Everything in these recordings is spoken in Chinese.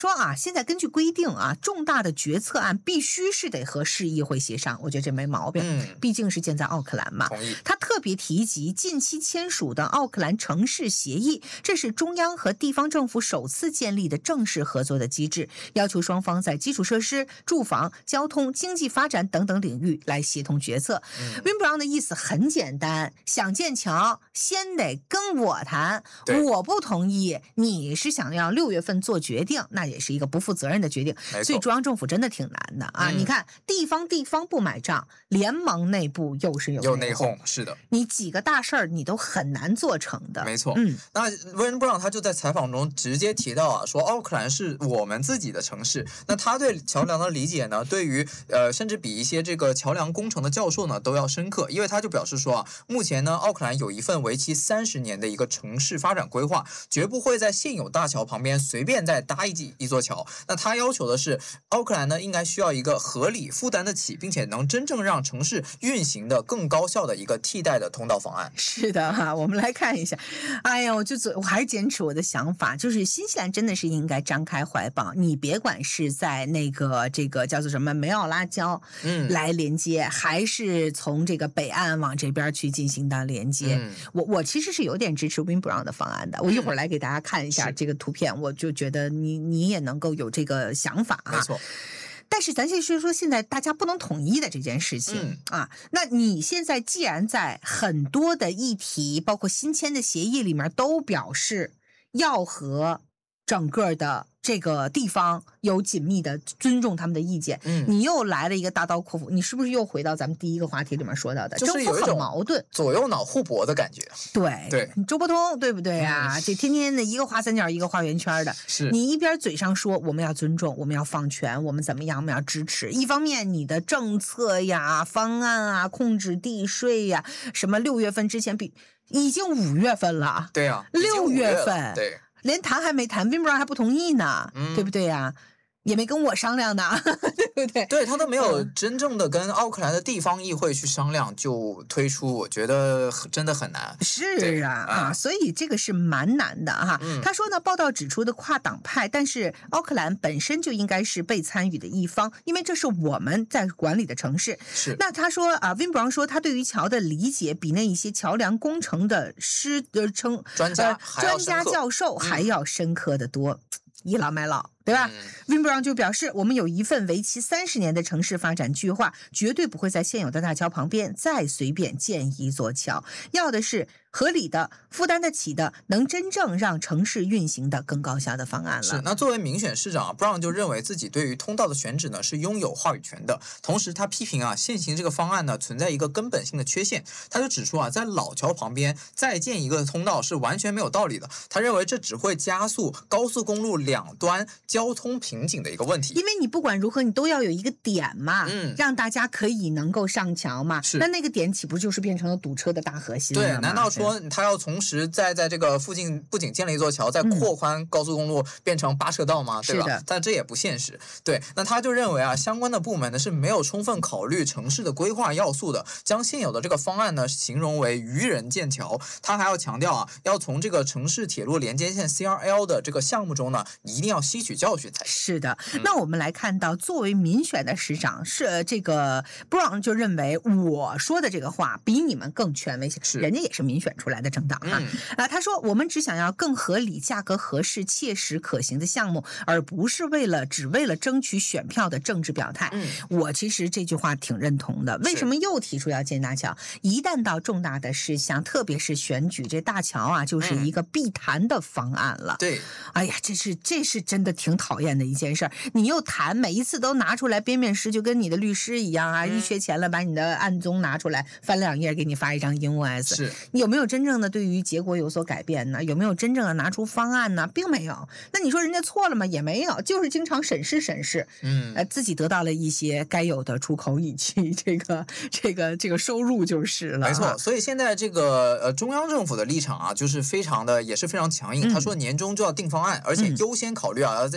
说啊，现在根据规定啊，重大的决策案必须是得和市议会协商，我觉得这没毛病，毕竟是建在奥克兰嘛。 同意。 他特别提及近期签署的奥克兰城市协议，这是中央和地方政府首次建立的正式合作的机制，要求双方在基础设施、住房、交通、经济发展等等领域来协同决策。温布朗的意思很简单，想建桥先得跟我谈，我不同意，你是想要6月份做决定，那也是一个不负责任的决定，所以中央政府真的挺难的啊！你看地方不买账，联盟内部又是有内讧， 是的， 你几个大事儿你都很难做成的。 没错，那温布朗他就在采访中直接提到啊，说奥克兰是我们自己的城市。那他对桥梁的理解呢，对于甚至比一些这个桥梁工程的教授呢都要深刻，因为他就表示说啊，目前呢奥克兰有一份为期30年的一个城市发展规划，绝不会在现有大桥旁边随便再搭一座桥。那他要求的是，奥克兰呢应该需要一个合理、负担得起，并且能真正让城市运行的更高效的一个替代的通道方案。 是的哈，我们来看一下。哎呀，我还是坚持我的想法，就是新西兰真的是应该张开怀抱，你别管是在这个叫做什么梅奥拉礁来连接，还是从这个北岸往这边去进行到连接。我其实是有点支持温布朗的方案的，我一会儿来给大家看一下这个图片，我就觉得你也能够有这个想法啊。 没错。 但是咱就是说，现在大家不能统一的这件事情啊。那你现在既然在很多的议题，包括新签的协议里面都表示要和整个的这个地方有紧密的尊重他们的意见，你又来了一个大刀阔斧，你是不是又回到咱们第一个话题里面说到的， 就是有一种矛盾， 左右脑互搏的感觉。 对，周伯通对不对啊？这天天的一个画三角一个画圆圈的， 是你一边嘴上说我们要尊重，我们要放权，我们怎么样，我们要支持，一方面你的政策呀、方案啊、控制地税呀，什么6月份之前已经5月份了， 对啊 ，6月份， 对。 连谈还没谈，温布朗还不同意呢，对不对呀？也没跟我商量呢，对不对？ 对，他都没有真正的跟奥克兰的地方议会去商量就推出，我觉得真的很难。 是啊，所以这个是蛮难的哈。他说呢，报道指出的跨党派，但是奥克兰本身就应该是被参与的一方，因为这是我们在管理的城市。 是。 那他说啊，温布朗说他对于桥的理解比那一些桥梁工程的专家教授还要深刻的多，倚老卖老。对吧？温布朗就表示，我们有一份为期30年的城市发展计划，绝对不会在现有的大桥旁边再随便建一座桥，要的是合理的、负担得起的，能真正让城市运行的更高效的方案了。 是。那作为民选市长，布朗就认为自己对于通道的选址呢是拥有话语权的，同时他批评啊现行这个方案呢存在一个根本性的缺陷，他就指出啊在老桥旁边再建一个通道是完全没有道理的，他认为这只会加速高速公路两端交通瓶颈的一个问题， 因为你不管如何，你都要有一个点嘛，让大家可以能够上桥嘛。那个点岂不就是变成了堵车的大核心了吗？ 对，难道说他要同时在这个附近不仅建了一座桥，再扩宽高速公路变成8车道吗？对吧？ 是的， 但这也不现实。对，那他就认为啊，相关的部门呢是没有充分考虑城市的规划要素的，将现有的这个方案呢形容为愚人建桥。他还要强调啊，要从这个城市铁路连接线 CRL 的这个项目中呢，一定要吸取教训。 是的，那我们来看到，作为民选的市长，是这个布朗就认为我说的这个话比你们更权威，人家也是民选出来的政党他说我们只想要更合理、价格合适、切实可行的项目，而不是只为了争取选票的政治表态。我其实这句话挺认同的。为什么又提出要建大桥？一旦到重大的事项，特别是选举，这大桥啊就是一个必谈的方案了。 对， 哎呀，这是真的挺讨厌的一件事儿。你又谈，每一次都拿出来编诗，就跟你的律师一样啊，一缺钱了把你的案宗拿出来翻2页给你发一张英文 S。 是， 你有没有真正的对于结果有所改变呢？有没有真正的拿出方案呢？并没有。那你说人家错了吗？也没有，就是经常审视自己得到了一些该有的出口以及这个收入就是了。 没错，所以现在这个中央政府的立场啊，就是也是非常强硬。他说年终就要定方案，而且优先考虑啊，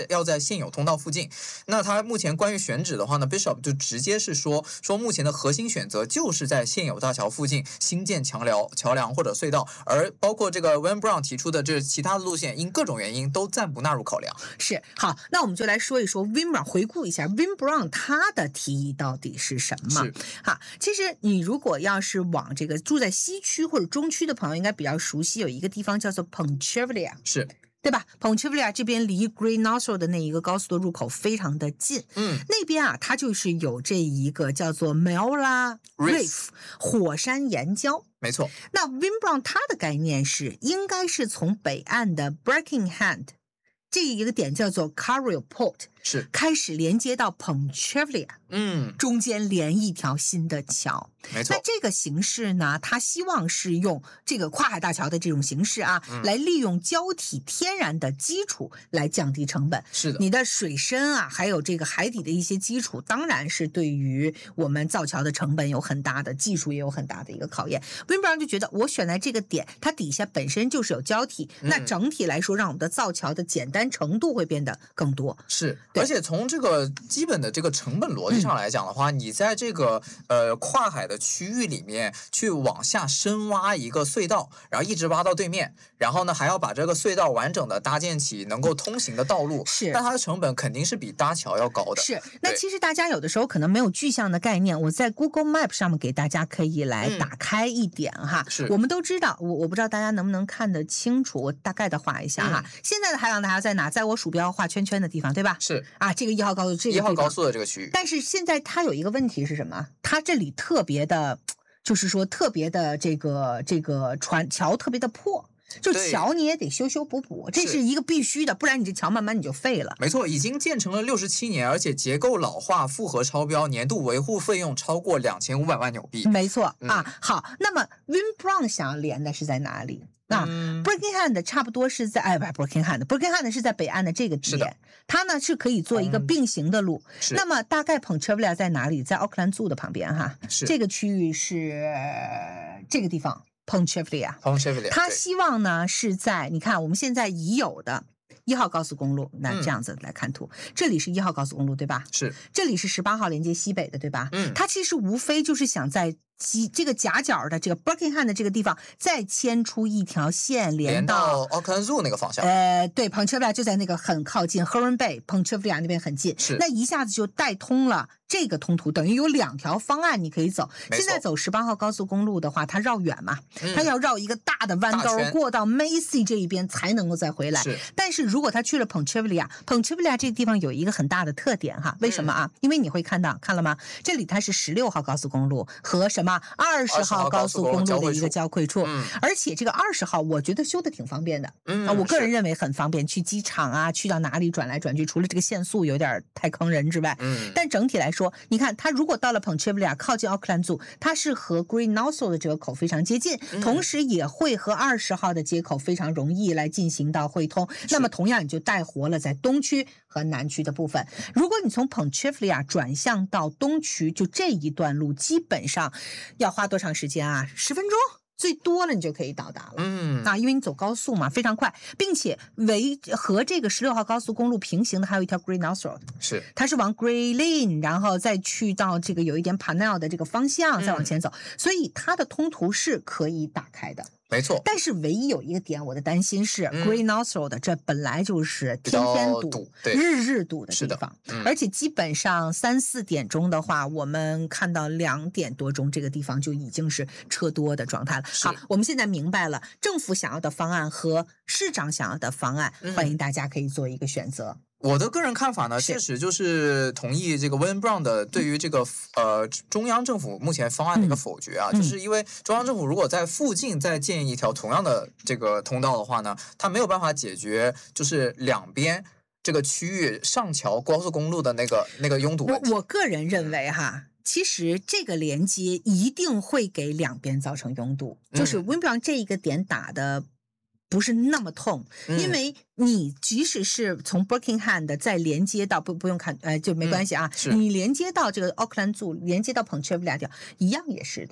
要在现有通道附近。那他目前关于选址的话呢 ，Bishop 就直接是说目前的核心选择就是在现有大桥附近新建桥梁或者隧道，而包括这个 Wayne Brown 提出的这其他的路线，因各种原因都暂不纳入考量。 是，好，那我们就来说一说 Wayne Brown， 回顾一下 Wayne Brown 他的提议到底是什么？好，其实你如果要是往这个住在西区或者中区的朋友，应该比较熟悉，有一个地方叫做 Ponchevilla， 是。 对吧 ？Ponchevilla 这边离 Great Nostril 的那一个高速的入口非常的近，那边啊，它就是有这一个叫做 Mela Reef 火山岩礁， 没错。 那 Wayne Brown 他的概念是，应该是从北岸的 Birkenhead 这一个点叫做 Carriel Port 是开始连接到 Ponchevilla，中间连一条新的桥。 没错， 那这个形式呢，他希望是用这个跨海大桥的这种形式啊，来利用胶体天然的基础来降低成本。 是的， 你的水深啊，还有这个海底的一些基础，当然是对于我们造桥的成本有很大的，技术也有很大的一个考验。Wayne Brown 就觉得，我选在这个点，它底下本身就是有胶体，那整体来说，让我们的造桥的简单程度会变得更多。 是，而且从这个基本的这个成本逻辑上来讲的话，你在这个跨海的区域里面去往下深挖一个隧道，然后一直挖到对面，然后呢还要把这个隧道完整的搭建起能够通行的道路， 是， 但它的成本肯定是比搭桥要高的。 是，那其实大家有的时候可能没有具象的概念，我在 Google Map 上面给大家可以来打开一点哈。 是， 我们都知道，我不知道大家能不能看得清楚，我大概的画一下哈。现在的海港大桥在哪？在我鼠标画圈圈的地方，对吧？ 是啊，这个1号高速，这个 1号高速的这个区域。 但是现在它有一个问题是什么？它这里特别的，就是说特别的这个桥特别的破。就桥你也得修修补补，这是一个必须的，不然你这桥慢慢你就废了。 没错，已经建成了67年，而且结构老化、负荷超标，年度维护费用超过2500万纽币。 没错啊，好，那么 Wayne Brown 想要连的是在哪里？Birkenhead 差不多是在Birkenhead 是在北岸的这个点，它呢是可以做一个并行的路。那么大概 Ponchevilla 在哪里？在奥克兰zoo的旁边哈，这个区域是这个地方。Ponchevilla， 他希望呢是在你看我们现在已有的1号高速公路，那这样子来看图，这里是1号高速公路对吧？ 是， 这里是18号连接西北的对吧？它其实无非就是想在这个夹角的这个 Birkenhead 的这个地方再牵出一条线连到 Auckland Zoo 那个方向。 对 Ponchevilla 就在那个很靠近 Huron Bay Ponchevilla 那边很近， 是， 那一下子就带通了这个通途，等于有2条方案你可以走。现在走18号高速公路的话，它绕远嘛，它要绕一个大的弯兜过到 Macy 这一边才能够再回来。但是如果他去了 Ponchevilla 这个地方有一个很大的特点哈，为什么啊？因为你会看了吗？这里它是16号高速公路和什么20号高速公路的一个交汇处，而且这个20号我觉得修的挺方便的，我个人认为很方便，去机场啊，去到哪里转来转去，除了这个限速有点太坑人之外，但整体来说，你看它如果到了 Ponchevilla 靠近奥克兰zoo，它是和 Great Nostril 的这个口非常接近，同时也会和20号的接口非常容易来进行到汇通，那么同样你就带活了在东区和南区的部分。如果你从 Ponchevilla 转向到东区，就这一段路基本上要花多长时间啊？10分钟最多了你就可以到达了。因为你走高速嘛，非常快，并且和这个16号高速公路平行的还有一条 Great Nostril， 是， 它是往 Grey Lane， 然后再去到这个有一点 Parnell 的这个方向，再往前走，所以它的通途是可以打开的。 没错， 但是唯一有一个点我的担心是，Great Nostril 的这本来就是天天堵、日堵的地方，而且基本上3、4点钟的话，我们看到2点多钟这个地方就已经是车多的状态了。好，我们现在明白了政府想要的方案和市长想要的方案，欢迎大家可以做一个选择。 我的个人看法呢，确实就是同意这个 Wayne Brown 的对于这个中央政府目前方案的一个否决啊，就是因为中央政府如果在附近再建一条同样的这个通道的话呢，它没有办法解决就是两边这个区域上桥高速公路的那个拥堵问题。 我个人认为哈。其实这个连接一定会给两边造成拥堵，就是 Wayne Brown 这一个点打的不是那么痛，因为你即使是从 Birkenhead 再连接到不用看就没关系啊，你连接到这个 Auckland Zoo， 连接到 Ponchevilla 一样也是的。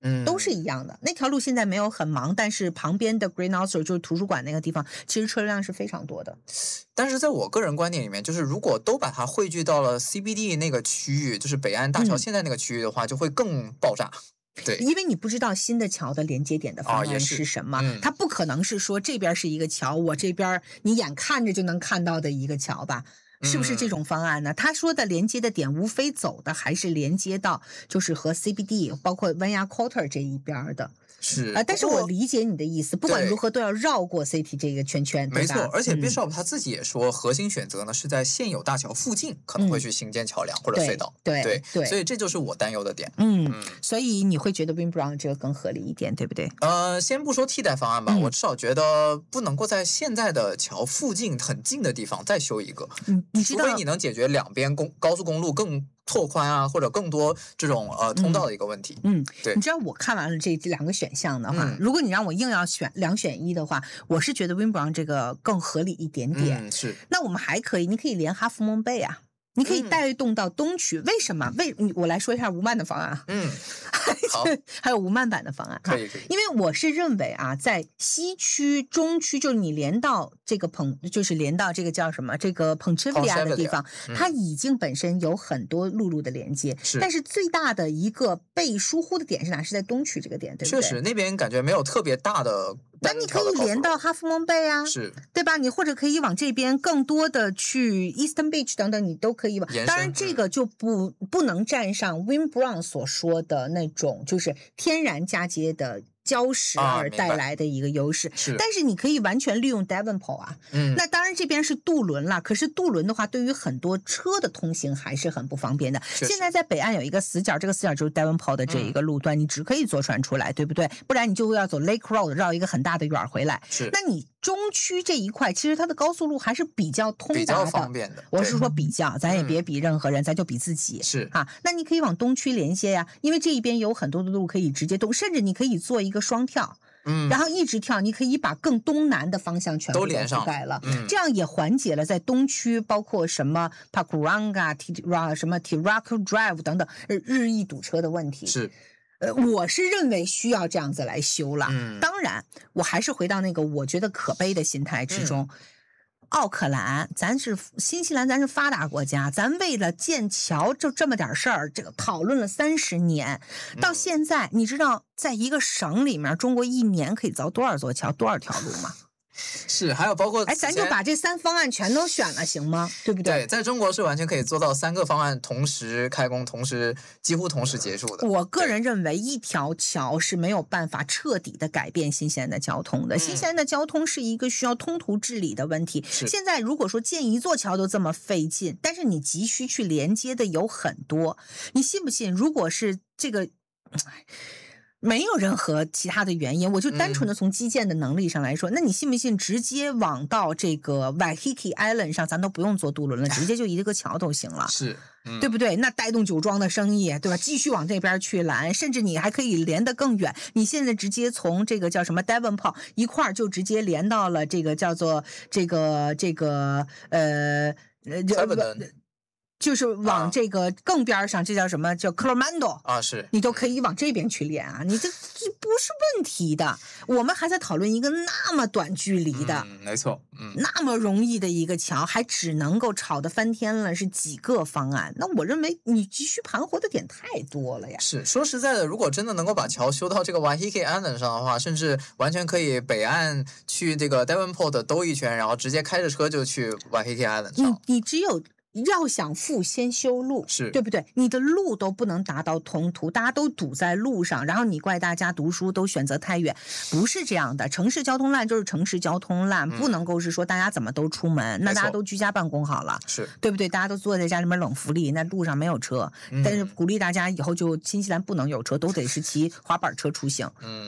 都是一样的。那条路现在没有很忙，但是旁边的 Green House 就是图书馆那个地方，其实车辆是非常多的。 但是在我个人观点里面，就是如果都把它汇聚到了 CBD 那个区域，就是北岸大桥现在那个区域的话，就会更爆炸。对， 因为你不知道新的桥的连接点的方案是什么，它不可能是说这边是一个桥，我这边你眼看着就能看到的一个桥吧？是不是这种方案呢？他说的连接的点无非走的还是连接到就是和 CBD 包括湾牙 Quarter 这一边的。 是但是我理解你的意思，不管如何都要绕过 City 这个圈圈， 没错。而且 Bishop 他自己也说，核心选择呢是在现有大桥附近可能会去新建桥梁或者隧道。 对， 所以这就是我担忧的点。 所以你会觉得 Win Brown 这个更合理一点，对不对？ 先不说替代方案吧，我至少觉得不能够在现在的桥附近很近的地方再修一个。 你知道， 除非你能解决两边高速公路更拓宽啊，或者更多这种通道的一个问题。对。 你知道我看完了这两个选项的话，如果你让我硬要选2选1的话，我是觉得 Win Brown 这个更合理一点点。 是。 那我们还可以，你可以连 Half Moon Bay 啊。你可以带动到东区，为什么？我来说一下吴曼的方案。 好， 还有吴曼版的方案。 可以。 因为我是认为啊，在西区、中区，就是你连到这个就是连到这个叫什么，这个 Ponchivia 的地方，它已经本身有很多陆路的连接。但是最大的一个被疏忽的点是哪？是在东区这个点，对不对？ 确实，那边感觉没有特别大的。 那你可以连到 Half Moon Bay 啊， 是， 对吧？你或者可以往这边更多的去 Eastern Beach 等等，你都可以往。当然，这个就不能占上 Win Brown 所说的那种就是天然嫁接的礁石而带来的一个优势。但是你可以完全利用 Devonport 啊。那当然这边是渡轮了，可是渡轮的话，对于很多车的通行还是很不方便的。现在在北岸有一个死角，这个死角就是 Devonport 的这一个路段，你只可以坐船出来，对不对？不然你就要走 Lake Road 绕一个很大的远回来。那你中区这一块，其实它的高速路还是比较通达的， 比较方便的。 我是说比较，咱也别比任何人，咱就比自己。 是啊，那你可以往东区连接呀，因为这一边有很多的路可以直接动，甚至你可以做一个双跳。然后一直跳，你可以把更东南的方向全部都覆盖了，这样也缓解了在东区包括什么 Pakuranga、什么 Tiraka Drive 等等日益堵车的问题。 是。 我是认为需要这样子来修了。当然，我还是回到那个我觉得可悲的心态之中。奥克兰，新西兰，咱是发达国家，咱为了建桥就这么点事儿，这个讨论了30年，到现在，你知道在一个省里面，中国一年可以造多少座桥、多少条路吗？ 是，还有包括咱就把这3方案全都选了，行吗？对不对？ 对，在中国是完全可以做到3个方案同时开工，几乎同时结束的。 我个人认为，一条桥是没有办法彻底的改变新西兰的交通的。新西兰的交通是一个需要通途治理的问题。现在如果说建一座桥都这么费劲，但是你急需去连接的有很多，你信不信？如果是这个。没有任何其他的原因，我就单纯的从基建的能力上来说，那你信不信直接往到这个 Waiheke Island 上，咱都不用坐渡轮了，直接就一个桥都行了， 是， 对不对？那带动酒庄的生意，对吧？继续往这边去拦，甚至你还可以连得更远。你现在直接从这个叫什么 Devonport 一块就直接连到了这个叫做就是往这个更边上，这叫什么？叫 Coromandel 啊，是你都可以往这边去连啊，你这不是问题的。我们还在讨论一个那么短距离的， 没错， 那么容易的一个桥，还只能够吵得翻天了，是几个方案？那我认为你急需盘活的点太多了呀。 是，说实在的，如果真的能够把桥修到这个 Waiheke Island 上的话，甚至完全可以北岸去这个 Devonport 兜一圈，然后直接开着车就去 Waiheke Island 上。 你只有要想富，先修路， 是对不对？你的路都不能达到通途，大家都堵在路上，然后你怪大家读书都选择太远，不是这样的。城市交通烂就是城市交通烂，不能够是说大家怎么都出门，那大家都居家办公好了， 是对不对？大家都坐在家里面冷福利，那路上没有车，但是鼓励大家以后就新西兰不能有车，都得是骑滑板车出行。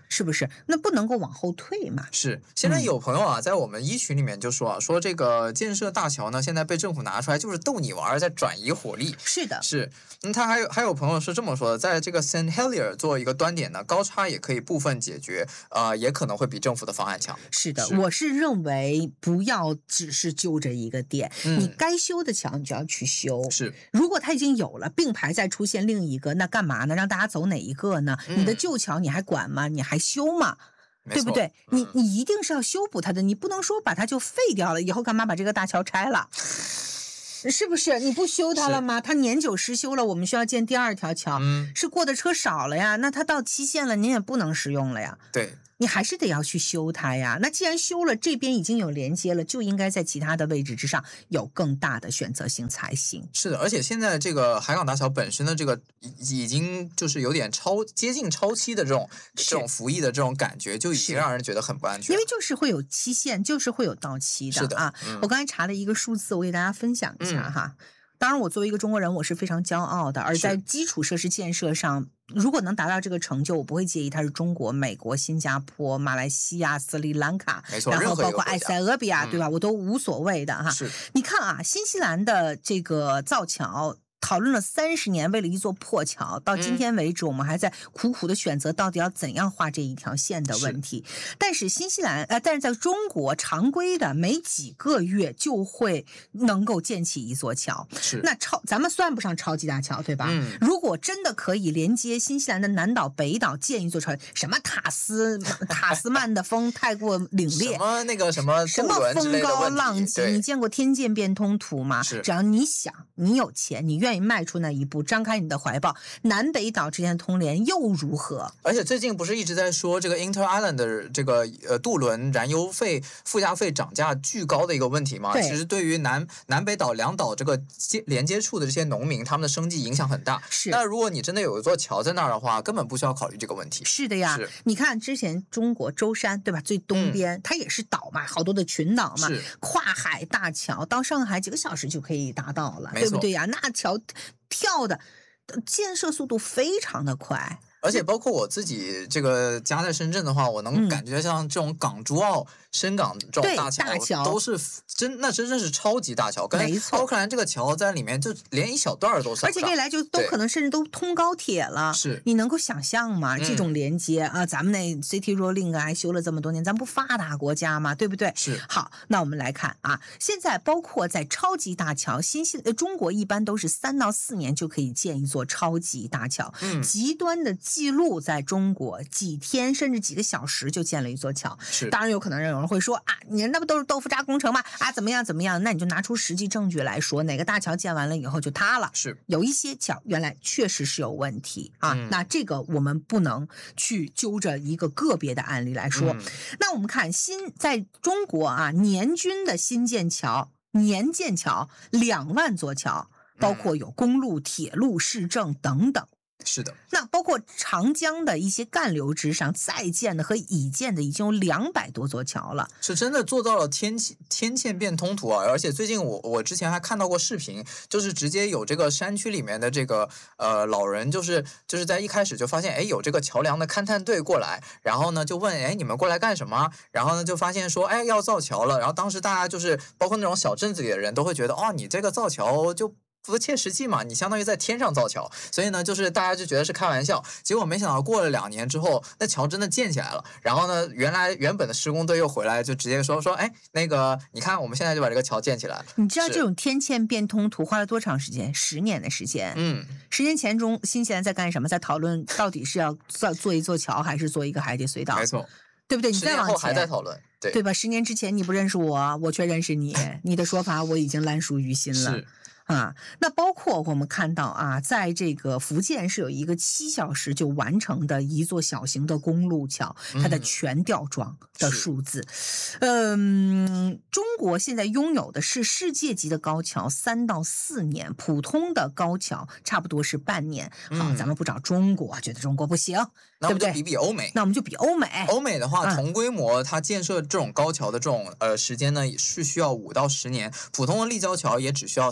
是不是？那不能够往后退嘛。 是，现在有朋友啊，在我们群里面就说啊，说这个建设大桥呢，现在被政府拿出来就是逗你玩，在转移火力。 是的， 是。他还有朋友是这么说的，在这个 St. Helier 做一个端点呢，高差也可以部分解决，也可能会比政府的方案强。 是的，我是认为不要只是揪着一个点，你该修的桥你就要去修。 是， 如果它已经有了，并排再出现另一个，那干嘛呢？让大家走哪一个呢？你的旧桥你还管吗？你还修吗？对不对？你一定是要修补它的，你不能说把它就废掉了，以后干嘛把这个大桥拆了？是不是你不修它了吗？它年久失修了，我们需要建第二条桥，是过的车少了呀，那它到期限了，您也不能使用了呀。 对。 你还是得要去修它呀。那既然修了，这边已经有连接了，就应该在其他的位置之上有更大的选择性才行。 是的，而且现在这个海港大桥本身的这个已经就是有点接近超期的这种服役的这种感觉，就已经让人觉得很不安全。 因为就是会有期限，就是会有到期的。 是的啊。我刚才查了一个数字，我给大家分享一下哈。当然，我作为一个中国人，我是非常骄傲的。而在基础设施建设上，如果能达到这个成就，我不会介意它是中国、美国、新加坡、马来西亚、斯里兰卡，然后包括埃塞俄比亚，对吧？我都无所谓的哈。你看啊，新西兰的这个造桥讨论了30年，为了一座破桥，到今天为止，我们还在苦苦的选择到底要怎样画这一条线的问题。但是但是在中国，常规的没几个月就会能够建起一座桥。那咱们算不上超级大桥，对吧？如果真的可以连接新西兰的南岛、北岛建一座桥，什么塔斯曼的风太过凛冽， 什么那个什么风高浪急，你见过天堑变通图吗？只要你想，你有钱，你愿意迈出那一步，张开你的怀抱，南北岛之间的通联又如何？ 而且最近不是一直在说这个 Inter Island 的这个渡轮燃油费附加费涨价巨高的一个问题吗？其实对于南北岛两岛这个连接处的这些农民，他们的生计影响很大。那如果你真的有一座桥在那儿的话，根本不需要考虑这个问题。 是的呀，你看之前中国舟山对吧，最东边，它也是岛嘛，好多的群岛嘛，跨海大桥到上海几个小时就可以达到了，对不对呀？那桥跳的建设速度非常的快。 而且包括我自己这个家在深圳的话，我能感觉像这种港珠澳深港这种大桥都是真正是超级大桥，跟奥克兰这个桥在里面就连一小段都算不上， 而且未来就都可能甚至都通高铁了。你能够想象吗？这种连接啊，咱们那 City Road Link 还修了这么多年，咱不发达国家嘛，对不对？好，那我们来看啊，现在包括在超级大桥，中国一般都是3到4年就可以建一座超级大桥，极端的记录在中国几天甚至几个小时就建了一座桥。当然有可能有人会说啊，你那不都是豆腐渣工程吗？啊，怎么样？那你就拿出实际证据来说，哪个大桥建完了以后就塌了？有一些桥原来确实是有问题啊。那这个我们不能去揪着一个个别的案例来说。那我们看在中国啊，年均的新建桥2万座桥，包括有公路、铁路、市政等等。 是的， 那包括长江的一些干流之上在建的和已建的已经有200多座桥了， 是真的做到了天堑变通途啊！而且最近我之前还看到过视频，就是直接有这个山区里面的这个老人，就是在一开始就发现有这个桥梁的勘探队过来，然后呢就问你们过来干什么？然后呢就发现说要造桥了，然后当时大家就是包括那种小镇子里的人都会觉得你这个造桥就不切实际嘛，你相当于在天上造桥，所以呢就是大家就觉得是开玩笑，结果没想到过了2年之后，那桥真的建起来了，然后呢原本的施工队又回来就直接说那个你看我们现在就把这个桥建起来了。 你知道这种天堑变通途花了多长时间？10年的时间。10年前新西兰在干什么？在讨论到底是要做一座桥还是做一个海底隧道。 没错， 对不对？你再往前 10年后还在讨论， 对吧？10年之前你不认识我，我却认识你，你的说法我已经烂熟于心了。那包括我们看到啊，在这个福建是有一个7小时就完成的一座小型的公路桥，它的全吊装的数字。中国现在拥有的是世界级的高桥3到4年，普通的高桥差不多是半年。好，咱们不找中国，觉得中国不行， 那我们就比欧美。 那我们就比欧美。 欧美的话，同规模它建设这种高桥的这种时间呢，是需要5到10年，普通的立交桥也只需要3到5年。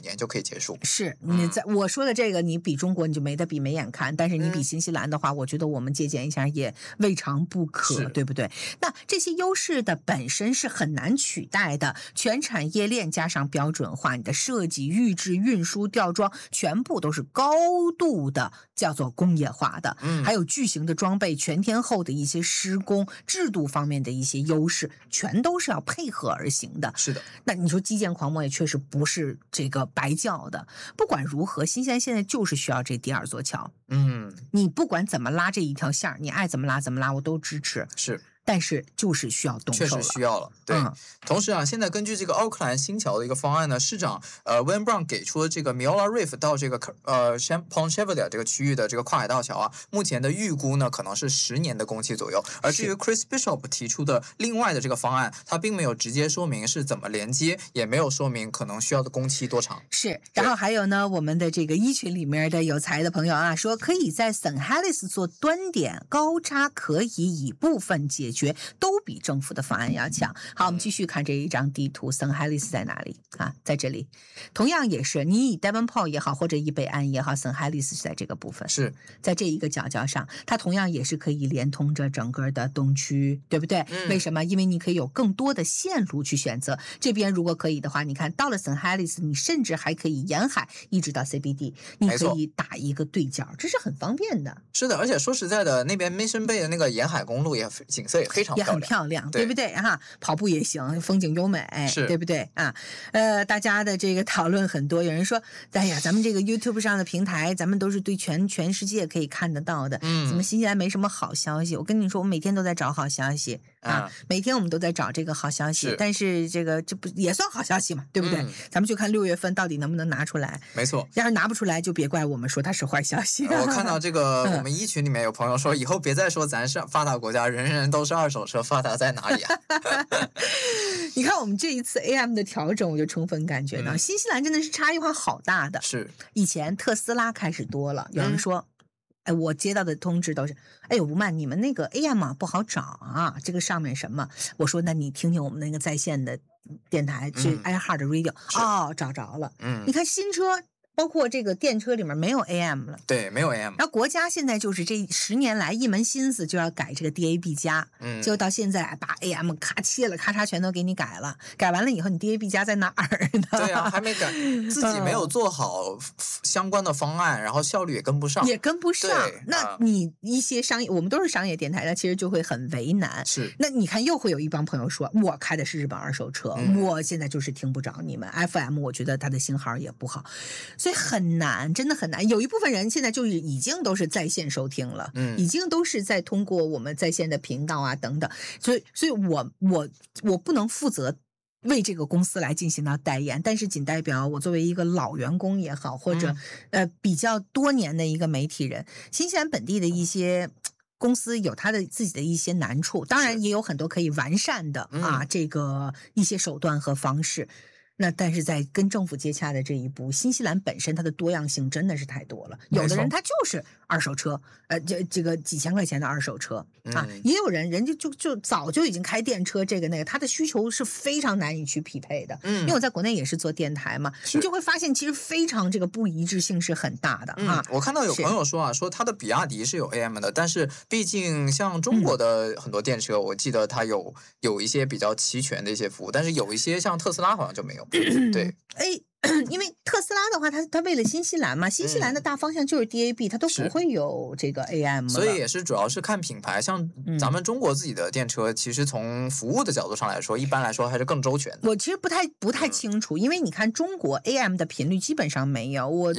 年就可以结束。 是你在我说的这个，你比中国你就没得比，没眼看。但是你比新西兰的话，我觉得我们借鉴一下也未尝不可，对不对？那这些优势的本身是很难取代的，全产业链加上标准化，你的设计、预制、运输、吊装，全部都是高度的叫做工业化的。还有巨型的装备，全天候的一些施工，制度方面的一些优势，全都是要配合而行的。 是的， 那你说基建狂魔也确实不是这个白叫的。不管如何，新西兰现在就是需要这第二座桥。你不管怎么拉这一条线儿，你爱怎么拉怎么拉，我都支持。 是。 但是就是需要动手了， 确实需要了。对，同时啊，现在根据这个奥克兰新桥的一个方案呢，市长Wayne Brown 给出了这个 Miola Reef 到这个Pont Chevalier 这个区域的这个跨海大桥啊，目前的预估呢可能是10年的工期左右。而至于 Chris Bishop 提出的另外的这个方案，他并没有直接说明是怎么连接，也没有说明可能需要的工期多长。 是，然后还有呢，我们的这个一群里面的有才的朋友啊，说可以在 St. Helens 做端点高差，可以以部分解决，都比政府的方案要强。好，我们继续看这一张地图 ，St. Helens 在哪里啊？在这里，同样也是你以 Devonport 也好，或者以北岸也好 ，St. Helens 是在这个部分， 是在这一个角上，它同样也是可以连通着整个的东区，对不对？为什么？因为你可以有更多的线路去选择。这边如果可以的话，你看到了 St. Helens， 你甚至还可以沿海一直到 CBD， 你可以打一个对角，这是很方便的。 是的，而且说实在的，那边 Mission Bay 的那个沿海公路也景色也非常漂亮， 也很漂亮，对不对啊？跑步也行，风景优美，对不对啊？大家的这个讨论很多，有人说，哎呀，咱们这个 YouTube 上的平台，咱们都是对全世界可以看得到的，怎么新西兰没什么好消息？我跟你说，我每天都在找好消息啊，每天我们都在找这个好消息，但是这不也算好消息嘛，对不对？咱们就看6月份到底能不能拿出来。 没错， 要是拿不出来，就别怪我们说它是坏消息。 我看到这个，我们一群里面有朋友说，以后别再说咱是发达国家，人人都是二手车，发达在哪里啊？ 你看我们这一次 AM 的调整，我就充分感觉到，新西兰真的是差异化好大的。 是， 以前特斯拉开始多了，有人说。我接到的通知都是，吴曼，你们那个 AM 啊不好找啊，这个上面什么？我说，那你听听我们那个在线的电台，是 iHeart Radio，找着了。你看新车。包括这个电车里面没有 AM 了， 对，没有 AM。 然后国家现在就是这10年来一门心思就要改这个 DAB 加，就到现在把 AM 咔切了，咔嚓全都给你改了。改完了以后，你 DAB 加在哪儿呢？ 对啊，还没改，自己没有做好相关的方案，然后效率也跟不上，那你一些商业，我们都是商业电台，那其实就会很为难。 是， 那你看又会有一帮朋友说，我开的是日本二手车，我现在就是听不着你们 FM， 我觉得它的信号也不好。所以很难，真的很难。有一部分人现在就是已经都是在线收听了，已经都是在通过我们在线的频道啊等等。所以我不能负责为这个公司来进行到代言，但是仅代表我作为一个老员工也好，或者比较多年的一个媒体人，新西兰本地的一些公司有它的自己的一些难处，当然也有很多可以完善的这个一些手段和方式。那但是在跟政府接洽的这一步，新西兰本身它的多样性真的是太多了。有的人他就是二手车，这个几千块钱的二手车也有人家就早就已经开电车，这个那个，他的需求是非常难以去匹配的。因为我在国内也是做电台嘛，你就会发现其实非常这个不一致性是很大的我看到有朋友说说他的比亚迪是有 AM 的，但是毕竟像中国的很多电车，我记得它有一些比较齐全的一些服务，但是有一些像特斯拉好像就没有。对， 因为特斯拉的话，它为了新西兰嘛，新西兰的大方向就是 DAB，它都不会有这个 AM 了。 所以也是主要是看品牌，像咱们中国自己的电车，其实从服务的角度上来说，一般来说还是更周全的。 我其实不太清楚，因为你看中国 AM 的频率基本上没有，我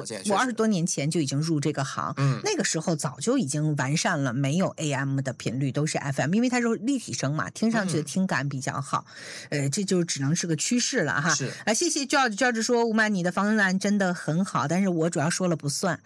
20多年前就已经入这个行，那个时候早就已经完善了，没有 AM 的频率，都是 FM， 因为它是立体声嘛，听上去的听感比较好。这就只能是个趋势了哈。 是谢谢 George 说，吴曼你的方案真的很好，但是我主要说了不算。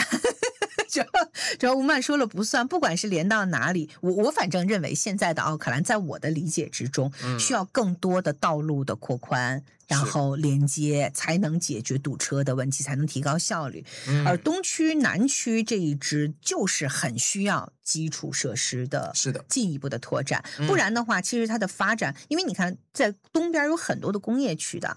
主要吴曼说了不算，不管是连到哪里，我反正认为现在的奥克兰在我的理解之中，需要更多的道路的扩宽，然后连接，才能解决堵车的问题，才能提高效率。而东区南区这一支就是很需要基础设施的进一步的拓展，不然的话其实它的发展，因为你看在东边有很多的工业区的，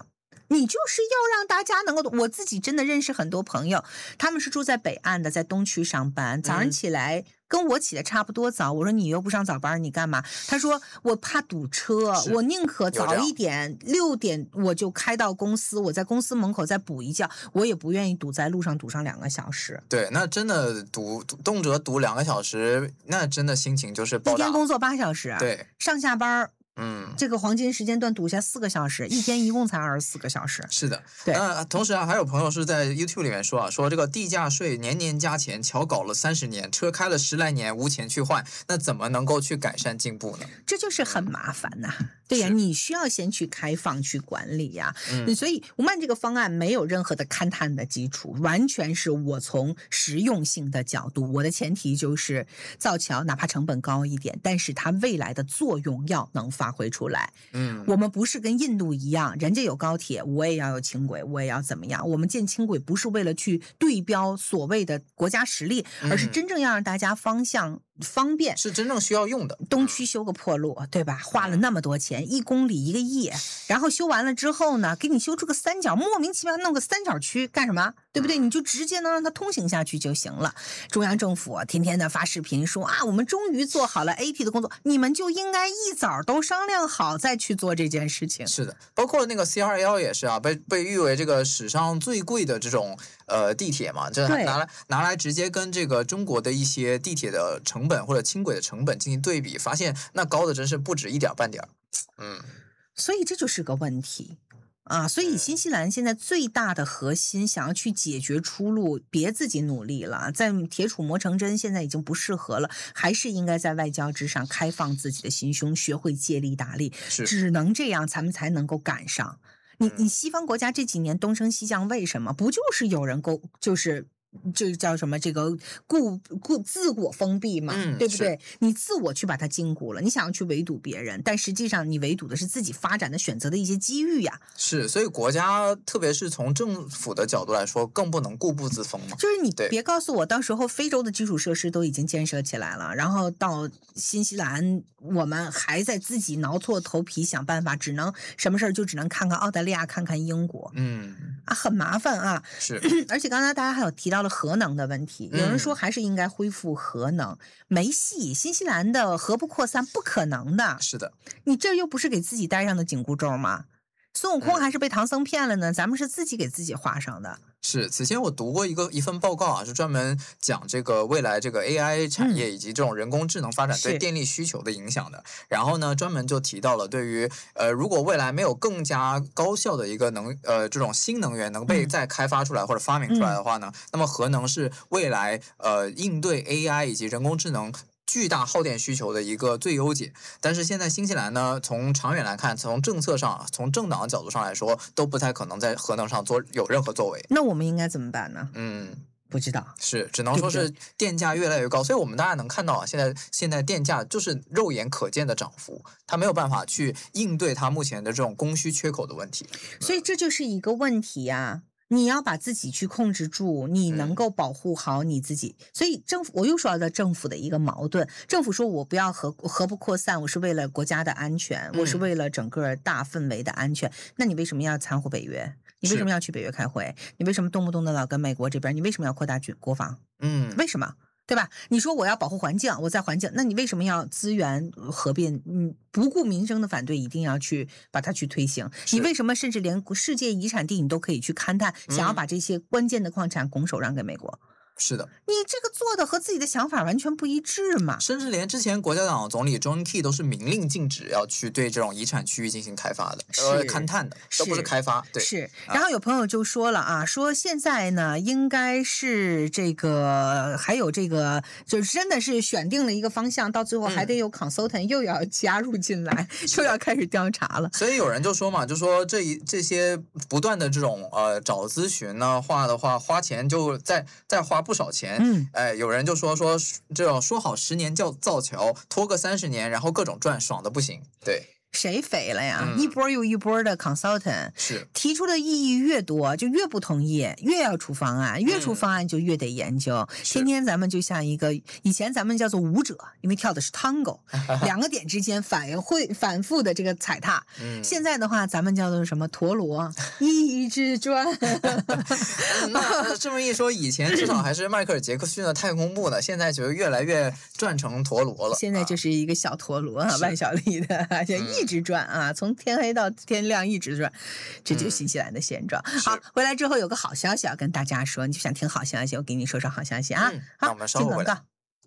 你就是要让大家能够，我自己真的认识很多朋友，他们是住在北岸的，在东区上班，早上起来跟我起的差不多早。我说你又不上早班，你干嘛？他说我怕堵车，我宁可早一点，6点我就开到公司，我在公司门口再补一觉，我也不愿意堵在路上堵上2个小时。 对，那真的动辄堵2个小时，那真的心情就是爆炸。 一天工作8小时， 对， 上下班。这个黄金时间段堵下4个小时，一天一共才24个小时。 是的， 对。 同时还有朋友是在 YouTube 里面说说这个地价税年年加钱，瞧搞了30年，车开了10来年无钱去换，那怎么能够去改善进步呢？ 这就是很麻烦呐。对呀，你需要先去开放去管理呀。所以吴曼这个方案没有任何的勘探的基础，完全是我从实用性的角度，我的前提就是造桥哪怕成本高一点，但是它未来的作用要能发挥出来。我们不是跟印度一样，人家有高铁，我也要有轻轨，我也要怎么样？我们建轻轨不是为了去对标所谓的国家实力，而是真正要让大家方向方便， 是真正需要用的。 东区修个破路，对吧？花了那么多钱，1公里1个亿，然后修完了之后呢，给你修出个三角，莫名其妙弄个三角区干什么？对不对？你就直接能让它通行下去就行了。中央政府天天的发视频说啊，我们终于做好了 AP 的工作，你们就应该一早都商量好再去做这件事情。 是的，包括那个 CRL 也是啊，被誉为这个史上最贵的这种地铁嘛，这拿来直接跟这个中国的一些地铁的成本或者轻轨的成本进行对比，发现那高的真是不止一点半点。 所以这就是个问题。所以新西兰现在最大的核心想要去解决出路，别自己努力了，在铁杵磨成针现在已经不适合了，还是应该在外交之上开放自己的心胸，学会借力打力，只能这样咱们才能够赶上。你西方国家这几年东升西降，为什么？不就是有人这叫什么？这个自我封闭嘛，对不对？你自我去把它禁锢了，你想要去围堵别人，但实际上你围堵的是自己发展的选择的一些机遇呀。 是，所以国家特别是从政府的角度来说，更不能固步自封嘛。 就是你别告诉我，到时候非洲的基础设施都已经建设起来了，然后到新西兰我们还在自己挠错头皮想办法，什么事儿就只能看看澳大利亚，看看英国。很麻烦啊。 是， 而且刚才大家还有提到了核能的问题，有人说还是应该恢复核能，没戏，新西兰的核不扩散不可能的。 是的， 你这又不是给自己戴上的紧箍咒吗？孙悟空还是被唐僧骗了呢？咱们是自己给自己画上的。 是，此前我读过一份报告啊，是专门讲这个未来这个 AI 产业以及这种人工智能发展对电力需求的影响的。然后呢，专门就提到了对于如果未来没有更加高效的一个这种新能源能被再开发出来或者发明出来的话呢，那么核能是未来应对 AI 以及人工智能巨大耗电需求的一个最优解。但是现在新西兰呢，从长远来看，从政策上，从政党的角度上来说，都不太可能在核能上有任何作为。 那我们应该怎么办呢？不知道， 是只能说是电价越来越高，所以我们大家能看到啊，现在电价就是肉眼可见的涨幅，它没有办法去应对它目前的这种供需缺口的问题。 所以这就是一个问题啊。你要把自己去控制住，你能够保护好你自己。所以我又说到政府的一个矛盾，政府说我不要核不扩散，我是为了国家的安全，我是为了整个大氛围的安全。那你为什么要掺和北约？你为什么要去北约开会？你为什么动不动的老跟美国这边？你为什么要扩大国防？为什么？对吧？你说我要保护环境，我在环境，那你为什么要资源合并？不顾民生的反对，一定要去把它去推行。你为什么甚至连世界遗产地你都可以去勘探，想要把这些关键的矿产拱手让给美国？ 是的， 你这个做的和自己的想法完全不一致嘛。 甚至连之前国家党总理 John Key 都是明令禁止要去对这种遗产区域进行开发的，勘探的，都不是开发。对， 是。然后有朋友就说了啊，说现在呢应该是这个还有这个，就真的是选定了一个方向，到最后还得有 consultant 又要加入进来，又要开始调查了。 所以有人就说嘛，就说这些不断的这种找咨询呢，花钱就再花不少钱。有人就说这种说好10年造桥，拖个30年，然后各种赚，爽的不行。对， 谁肥了呀？一波又一波的 consultant 是提出的异议越多，就越不同意，越要出方案，越出方案就越得研究。天天咱们就像一个以前咱们叫做舞者，因为跳的是 tango， 两个点之间反复的这个踩踏。现在的话，咱们叫做什么陀螺，一直转。 那这么一说，以前至少还是迈克尔·杰克逊的太空步呢，现在就越来越转成陀螺了。 现在就是一个小陀螺啊，万晓利的，就一直转啊，从天黑到天亮一直转，这就是新西兰的现状。好，回来之后有个好消息要跟大家说，你就想听好消息，我给你说好消息啊。 那我们稍后回来。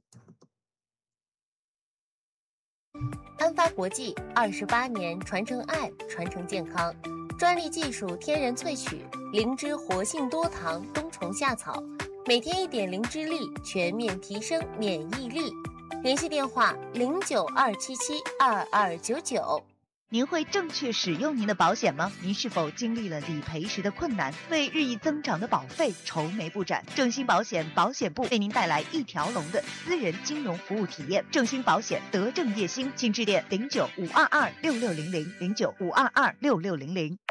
安发国际28年传承爱，传承健康，专利技术天然萃取，灵芝活性多糖冬虫夏草，每天1点灵芝粒，全面提升免疫力。联系电话092772299。 您会正确使用您的保险吗？您是否经历了理赔时的困难，为日益增长的保费愁眉不展？正兴保险保险部为您带来一条龙的私人金融服务体验。正兴保险德正叶兴，请致电0952266009522660。